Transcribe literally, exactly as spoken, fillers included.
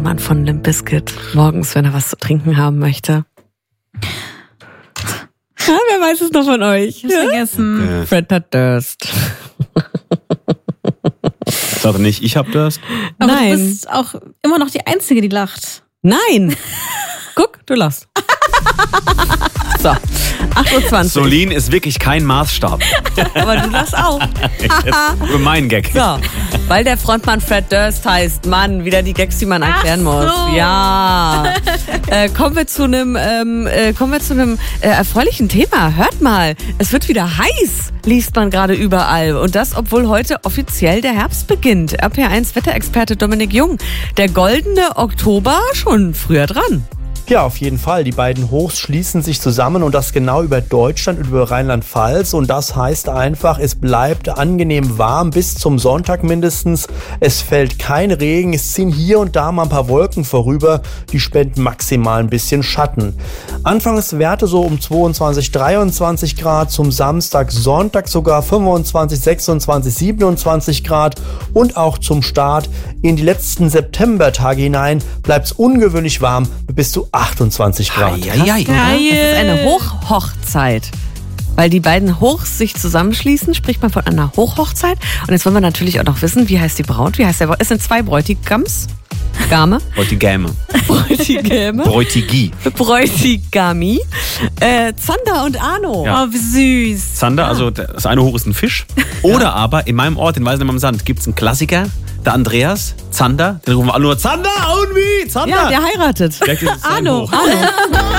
Frontmann von Limp Bizkit morgens, wenn er was zu trinken haben möchte? Ja, wer weiß es noch von euch? Ich hab's vergessen. Ja. Fred hat Durst. Sag doch nicht, ich hab Durst. Aber Nein. du bist auch immer noch die Einzige, die lacht. Nein. Guck, du lachst. So, acht Uhr zwanzig. Solin ist wirklich kein Maßstab. Aber du lachst auch. Über meinen Gag. So, weil der Frontmann Fred Durst heißt, Mann, wieder die Gags, die man erklären Ach muss. so. Ja. Äh, kommen wir zu einem ähm, äh, kommen wir zu einem äh, erfreulichen Thema. Hört mal, es wird wieder heiß, liest man gerade überall. Und das, obwohl heute offiziell der Herbst beginnt. R P eins Wetterexperte Dominik Jung. Der goldene Oktober schon früher dran. Ja, auf jeden Fall. Die beiden Hochs schließen sich zusammen und das genau über Deutschland und über Rheinland-Pfalz. Und das heißt einfach, es bleibt angenehm warm bis zum Sonntag mindestens. Es fällt kein Regen, es ziehen hier und da mal ein paar Wolken vorüber. Die spenden maximal ein bisschen Schatten. Anfangswerte so um zweiundzwanzig, dreiundzwanzig Grad, zum Samstag, Sonntag sogar fünfundzwanzig, sechsundzwanzig, siebenundzwanzig Grad. Und auch zum Start in die letzten Septembertage hinein bleibt es ungewöhnlich warm bis zu achtundzwanzig Grad. Eieiei. Das ist eine Hochhochzeit. Weil die beiden Hochs sich zusammenschließen, spricht man von einer Hochhochzeit. Und jetzt wollen wir natürlich auch noch wissen, wie heißt die Braut? Wie heißt der Braut? Es sind zwei Bräutigams. Game. Bräutigame. Bräutigame. Bräutigi. Bräutigami. Äh, Zander und Arno. Ja. Oh, wie süß. Zander, also das eine Hoch ist ein Fisch. Oder aber in meinem Ort, in Weißenheim am Sand, gibt es einen Klassiker, der Andreas, Zander. Den rufen wir alle nur Zander und wie? Zander. Ja, der heiratet. Vielleicht ist es sein Arno. Hoch. Arno.